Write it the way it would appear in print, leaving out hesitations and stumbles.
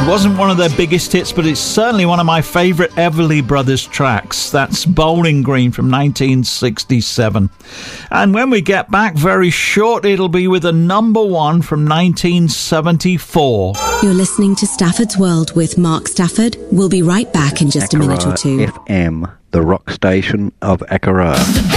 wasn't one of their biggest hits, but it's certainly one of my favourite Everly Brothers tracks. That's Bowling Green from 1967. And when we get back very short, it'll be with a number one from 1974. You're listening to Stafford's World with Mark Stafford. We'll be right back in just a minute or two. FM, the rock station of Akara.